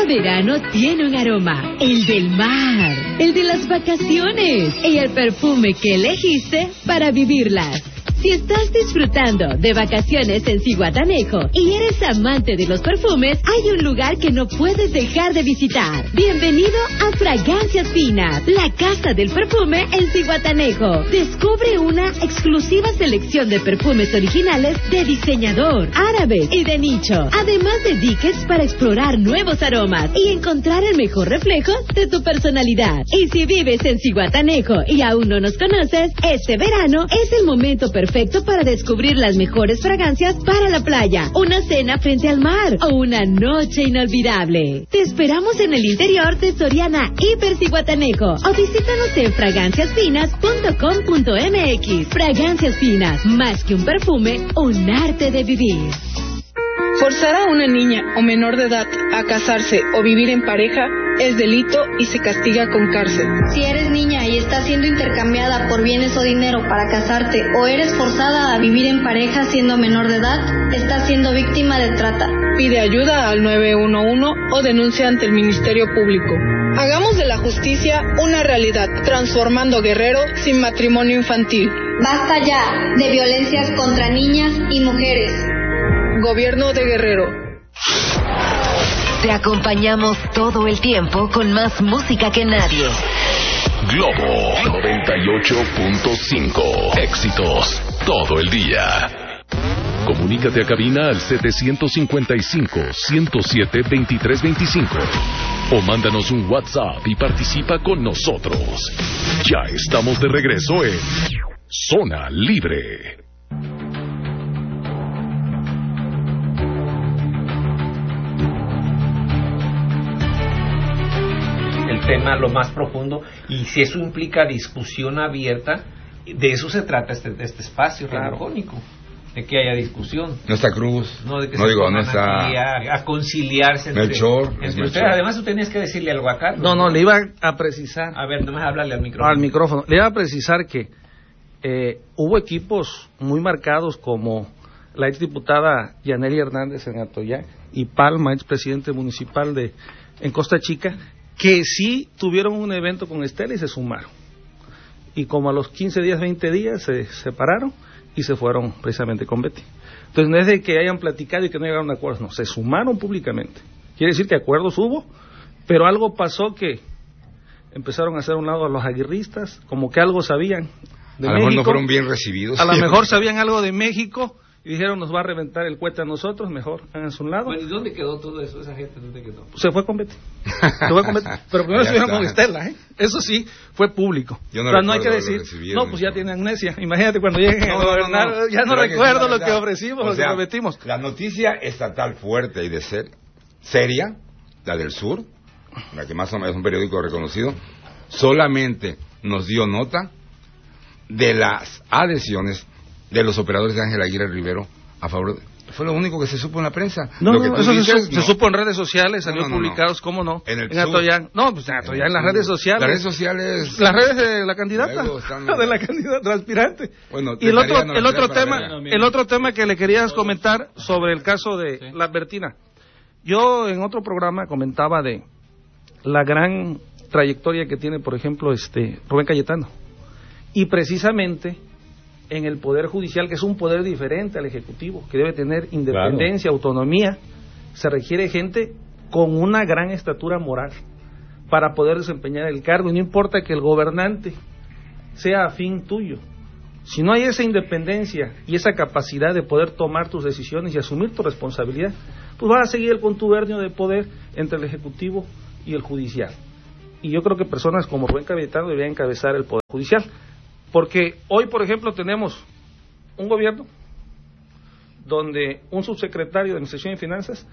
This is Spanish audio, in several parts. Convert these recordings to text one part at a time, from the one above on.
Cada verano tiene un aroma, el del mar, el de las vacaciones y el perfume que elegiste para vivirlas. Si estás disfrutando de vacaciones en Zihuatanejo y eres amante de los perfumes, hay un lugar que no puedes dejar de visitar. Bienvenido a Fragancias Finas, la casa del perfume en Zihuatanejo. Descubre una exclusiva selección de perfumes originales de diseñador, árabes y de nicho, además de diques para explorar nuevos aromas y encontrar el mejor reflejo de tu personalidad. Y si vives en Zihuatanejo y aún no nos conoces, este verano es el momento perfecto para descubrir las mejores fragancias para la playa, una cena frente al mar o una noche inolvidable. Te esperamos en el interior de Soriana Hiper Zihuatanejo o visítanos en fraganciasfinas.com.mx. Fragancias Finas, más que un perfume, un arte de vivir. Forzar a una niña o menor de edad a casarse o vivir en pareja es delito y se castiga con cárcel. Si eres niña y estás siendo intercambiada por bienes o dinero para casarte o eres forzada a vivir en pareja siendo menor de edad, estás siendo víctima de trata. Pide ayuda al 911 o denuncia ante el Ministerio Público. Hagamos de la justicia una realidad, transformando Guerrero sin matrimonio infantil. Basta ya de violencias contra niñas y mujeres. Gobierno de Guerrero. Te acompañamos todo el tiempo con más música que nadie. Globo 98.5. Éxitos todo el día. Comunícate a cabina al 755-107-2325 o mándanos un WhatsApp y participa con nosotros. Ya estamos de regreso en Zona Libre. Tema lo más profundo, y si eso implica discusión abierta, de eso se trata este espacio radiofónico, de que haya discusión. No está Cruz, no está a conciliarse Melchor, entre ustedes. Además tú tenías que decirle algo a Carlos. No, le iba a precisar. A ver, nomás hablarle al micrófono. Al micrófono. Le iba a precisar que hubo equipos muy marcados como la exdiputada Yaneli Hernández en Atoyac y Palma, expresidente municipal en Costa Chica, que sí tuvieron un evento con Estela y se sumaron. Y como a los 15 días, 20 días se separaron y se fueron precisamente con Betty. Entonces no es de que hayan platicado y que no llegaron a acuerdos, no, se sumaron públicamente. Quiere decir que acuerdos hubo, pero algo pasó que empezaron a hacer a un lado a los aguirristas, como que algo sabían de México. A lo mejor no fueron bien recibidos. A lo mejor sabían algo de México y dijeron, nos va a reventar el cohete a nosotros, mejor háganse un lado. Bueno, ¿y dónde quedó todo eso? ¿Esa gente dónde quedó? Se fue con Betty. Pero primero estuvieron con Estela, ¿eh? Eso sí, fue público. Yo no pero no hay que decir, no, pues ya tiene amnesia. Imagínate cuando lleguen a gobernar, ya no recuerdo lo que ofrecimos, lo que prometimos. La noticia estatal fuerte y de ser seria, la del Sur, la que más o menos es un periódico reconocido, solamente nos dio nota de las adhesiones de los operadores de Ángel Aguirre Rivero a favor de... Fue lo único que se supo en la prensa. No, eso se supo en redes sociales, salió publicados, ¿cómo no? En Atoyac. No, pues en Atoyac, en las redes sociales. Las redes sociales... Las redes de la candidata, de la candidata, del aspirante. Bueno, y el otro tema que le querías comentar sobre el caso de la Albertina. Yo en otro programa comentaba de la gran trayectoria que tiene, por ejemplo, Rubén Cayetano. Y precisamente en el Poder Judicial, que es un poder diferente al Ejecutivo, que debe tener independencia, autonomía, se requiere gente con una gran estatura moral para poder desempeñar el cargo, y no importa que el gobernante sea afín tuyo. Si no hay esa independencia y esa capacidad de poder tomar tus decisiones y asumir tu responsabilidad, pues vas a seguir el contubernio de poder entre el Ejecutivo y el Judicial. Y yo creo que personas como Rubén Cayetano deberían encabezar el Poder Judicial. Porque hoy, por ejemplo, tenemos un gobierno donde un subsecretario de Administración y Finanzas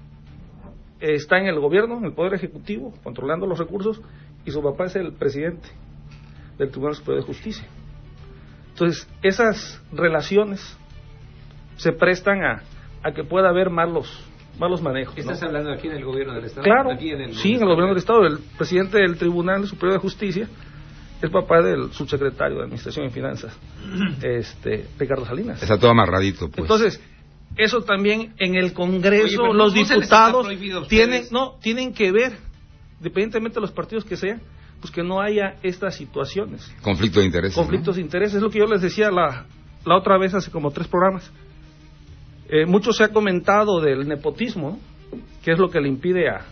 está en el gobierno, en el Poder Ejecutivo, controlando los recursos, y su papá es el presidente del Tribunal Superior de Justicia. Entonces, esas relaciones se prestan a que pueda haber malos manejos. ¿Estás hablando aquí en el gobierno del Estado? Claro, aquí en el gobierno del Estado. El presidente del Tribunal Superior de Justicia es papá del subsecretario de Administración y Finanzas, Ricardo Salinas. Está todo amarradito, pues. Entonces, eso también en el Congreso. Oye, los diputados tienen que ver, independientemente de los partidos que sean, pues que no haya estas situaciones. Conflicto de intereses. Conflictos de intereses, es lo que yo les decía la otra vez hace como 3 programas. Mucho se ha comentado del nepotismo, ¿no? Que es lo que le impide a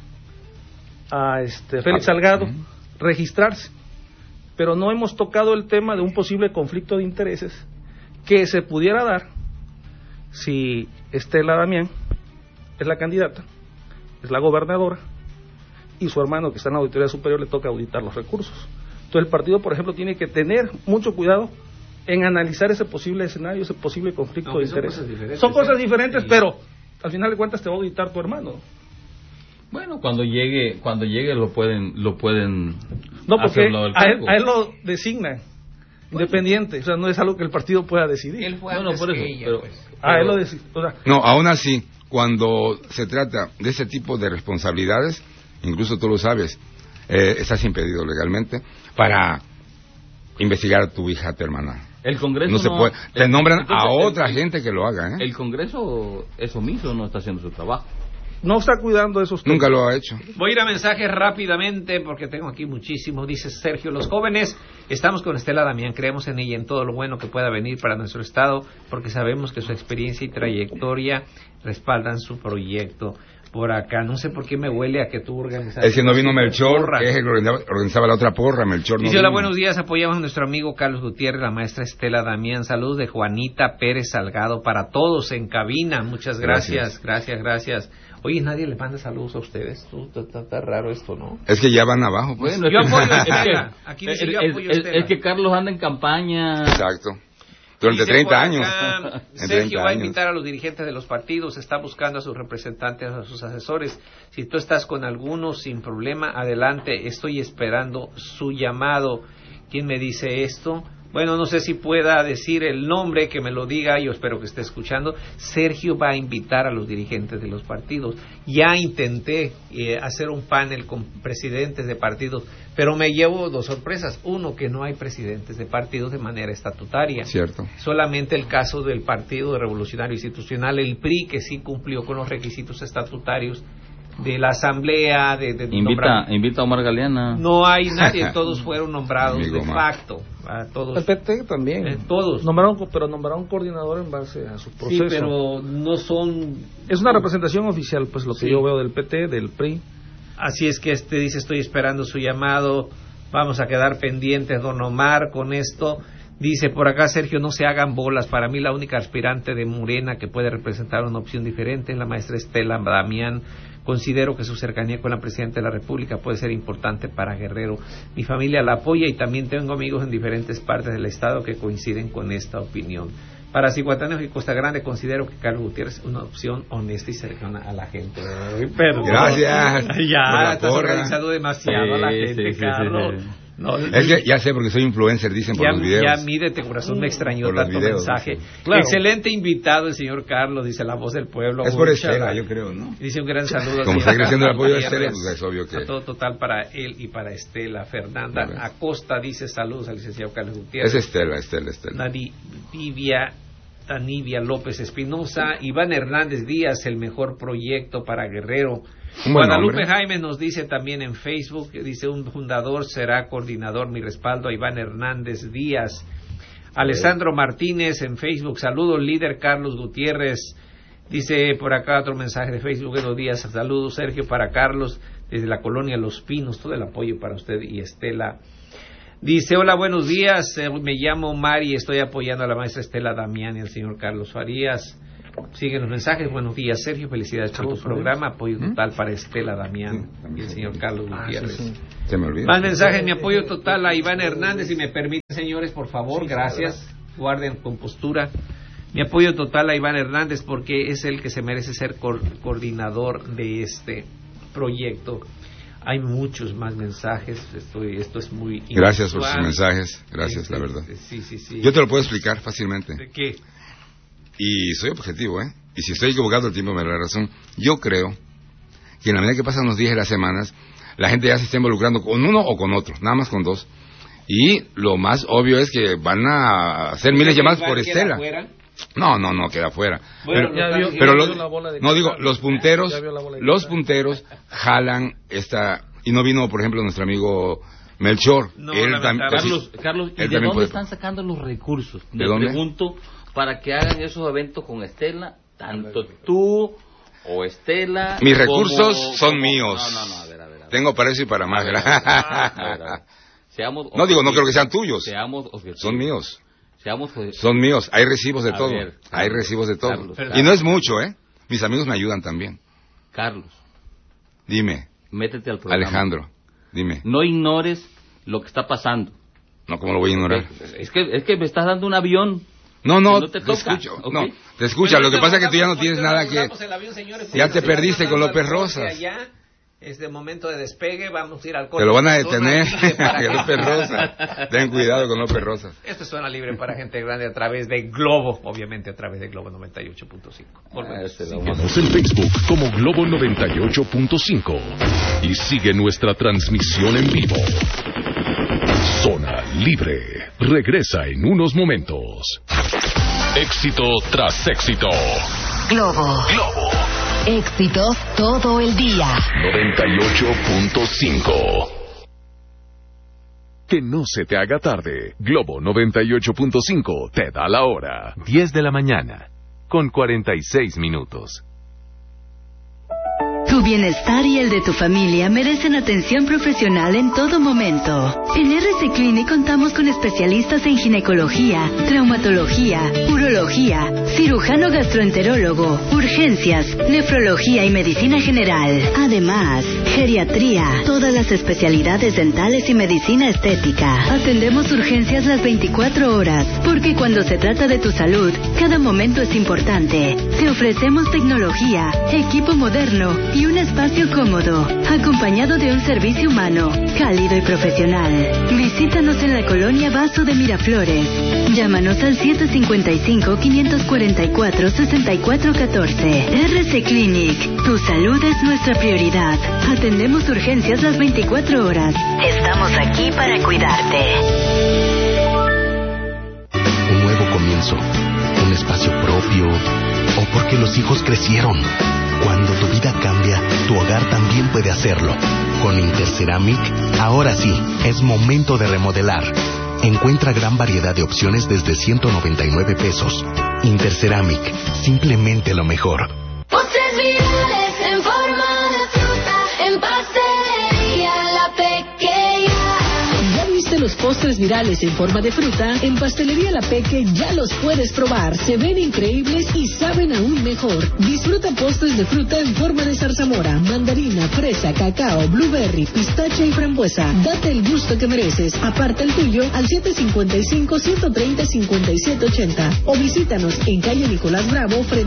Félix Salgado registrarse, pero no hemos tocado el tema de un posible conflicto de intereses que se pudiera dar si Estela Damián es la candidata, es la gobernadora, y su hermano que está en la Auditoría Superior le toca auditar los recursos. Entonces el partido, por ejemplo, tiene que tener mucho cuidado en analizar ese posible escenario, ese posible conflicto de intereses. Son cosas diferentes, pero al final de cuentas te va a auditar tu hermano. Bueno, cuando llegue lo pueden no, porque a él lo designan independiente, o sea, no es algo que el partido pueda decidir. Él fue antes que ella, él lo decide, o sea, no, aún así, cuando se trata de ese tipo de responsabilidades, incluso tú lo sabes, estás impedido legalmente para investigar a tu hija, a tu hermana. El Congreso no se puede, te nombran a otra gente que lo haga, El Congreso es omiso, no está haciendo su trabajo. No está cuidando esos temas. Nunca lo ha hecho. Voy a ir a mensajes rápidamente porque tengo aquí muchísimo. Dice Sergio, los jóvenes estamos con Estela Damián, creemos en ella y en todo lo bueno que pueda venir para nuestro estado porque sabemos que su experiencia y trayectoria respaldan su proyecto. Por acá, no sé por qué me huele a que tú organizas. Es que no vino Melchor, que es el que organizaba la otra porra, Melchor no dice, hola, vino. buenos días, apoyamos a nuestro amigo Carlos Gutiérrez, la maestra Estela Damián. Saludos de Juanita Pérez Salgado para todos en cabina. Muchas gracias. Oye, nadie le manda saludos a ustedes. Está raro esto, ¿no? Es que ya van abajo, pues. Bueno, yo apoyo a Estela. Aquí dice yo apoyo a Estela. Es que Carlos anda en campaña. Exacto. Durante 30 años. Sergio va a invitar a los dirigentes de los partidos, está buscando a sus representantes, a sus asesores. Si tú estás con algunos sin problema, adelante, estoy esperando su llamado. ¿Quién me dice esto? Bueno, no sé si pueda decir el nombre, que me lo diga, yo espero que esté escuchando. Sergio va a invitar a los dirigentes de los partidos. Ya intenté hacer un panel con presidentes de partidos, pero me llevo 2 sorpresas. Uno, que no hay presidentes de partidos de manera estatutaria. Cierto. Solamente el caso del Partido Revolucionario Institucional, el PRI, que sí cumplió con los requisitos estatutarios de la asamblea, invita a Omar Galeana. No hay nadie, todos fueron nombrados de facto. A todos. El PT también. Todos. Nombraron un coordinador en base a su proceso. Sí, pero no son. Es una representación oficial, pues lo que yo veo del PT, del PRI. Así es que dice, estoy esperando su llamado. Vamos a quedar pendientes, don Omar, con esto. Dice por acá Sergio, no se hagan bolas. Para mí la única aspirante de Morena que puede representar una opción diferente es la maestra Estela Damián. Considero que su cercanía con la Presidenta de la República puede ser importante para Guerrero. Mi familia la apoya y también tengo amigos en diferentes partes del estado que coinciden con esta opinión. Para Zihuatanejo y Costa Grande considero que Carlos Gutiérrez es una opción honesta y cercana a la gente. Perdón. Gracias. Ya, estás organizando demasiado a la gente, Carlos. Sí. No, es que ya sé porque soy influencer, dicen por los videos. Ya mídete, corazón, me extrañó tanto mensaje. Claro. Excelente invitado el señor Carlos, dice la voz del pueblo. Es por Estela, yo creo, ¿no? Dice un gran saludo. Como está creciendo el apoyo de Estela, pues es obvio que... A todo total para él y para Estela. Fernanda Acosta dice saludos al licenciado Carlos Gutiérrez. Es Estela. Tanivia López Espinosa. Iván Hernández Díaz, el mejor proyecto para Guerrero. Guadalupe Jaime nos dice también en Facebook, dice un fundador será coordinador, mi respaldo a Iván Hernández Díaz. Alessandro Martínez en Facebook, saludos líder Carlos Gutiérrez. Dice por acá otro mensaje de Facebook, buenos días, saludos Sergio para Carlos desde la colonia Los Pinos, todo el apoyo para usted y Estela. Dice, hola, buenos días, me llamo Mari, estoy apoyando a la maestra Estela Damián y al señor Carlos Farías. Siguen los mensajes, buenos días Sergio, felicidades por tu programa, apoyo total para Estela Damián y el señor Carlos Gutiérrez. Se me olvidó. Más mensajes, mi apoyo total a Iván Hernández, si me permiten señores, por favor, gracias, guarden compostura. Mi apoyo total a Iván Hernández porque es el que se merece ser coordinador de este proyecto. Hay muchos más mensajes, esto es muy inusual. Gracias por sus mensajes, gracias, la verdad. Sí. Yo te lo puedo explicar fácilmente. ¿De qué? Y soy objetivo, y si estoy equivocado el tiempo me da la razón. Yo creo que en la medida que pasan los días y las semanas, la gente ya se está involucrando con uno o con otro, nada más con dos. Y lo más obvio es que van a hacer miles de llamadas por Estela. No, queda fuera. Bueno, los punteros jalan esta, y no vino, por ejemplo, nuestro amigo Melchor. Carlos, ¿y de dónde están sacando los recursos? ¿De dónde? Pregunto, para que hagan esos eventos con Estela, tanto tú o Estela. Mis recursos son míos. No, a ver. Tengo para eso y para más. No creo que sean tuyos. Son míos. Son míos. Hay recibos de todo. Hay recibos de todo. Carlos, y no es mucho, ¿eh? Mis amigos me ayudan también. Carlos. Dime. Métete al programa. Alejandro, dime. No ignores lo que está pasando. No, ¿cómo lo voy a ignorar? Es que me estás dando un avión. No, te escucho. Okay. No, te escucha. Lo que pasa es que tú ya no tienes nada que... Ya te perdiste con López Rosas. Es de momento de despegue, vamos a ir al corte. Te lo van a detener, López Rosas. Ten cuidado con López Rosas. Esto suena libre para gente grande a través de Globo, obviamente a través de Globo 98.5. Síguenos en Facebook como Globo 98.5 y sigue nuestra transmisión en vivo. Zona Libre regresa en unos momentos. Éxito tras éxito. Globo. Éxitos todo el día. 98.5. Que no se te haga tarde. Globo 98.5 te da la hora. 10 de la mañana, con 46 minutos. Tu bienestar y el de tu familia merecen atención profesional en todo momento. En RC Clinic contamos con especialistas en ginecología, traumatología, urología, cirujano gastroenterólogo, urgencias, nefrología y medicina general. Además, geriatría, todas las especialidades dentales y medicina estética. Atendemos urgencias las 24 horas, porque cuando se trata de tu salud, cada momento es importante. Te ofrecemos tecnología, equipo moderno y un espacio cómodo, acompañado de un servicio humano, cálido y profesional. Visítanos en la colonia Vaso de Miraflores. Llámanos al 755-544-6414. RC Clinic. Tu salud es nuestra prioridad. Atendemos urgencias las 24 horas. Estamos aquí para cuidarte. Un nuevo comienzo. Un espacio propio. O porque los hijos crecieron. Cuando tu vida cambia, tu hogar también puede hacerlo. Con Interceramic, ahora sí, es momento de remodelar. Encuentra gran variedad de opciones desde 199 pesos. Interceramic, simplemente lo mejor. Postres virales en forma de fruta, en pastelería La Pequeña. ¿Ya viste los postres virales en forma de fruta? En Pastelería La Peque ya los puedes probar. Se ven increíbles y saben aún mejor. Disfruta postres de fruta en forma de zarzamora, mandarina, fresa, cacao, blueberry, pistache y frambuesa. Date el gusto que mereces. Aparta el tuyo al 755-130-5780 o visítanos en calle Nicolás Bravo frente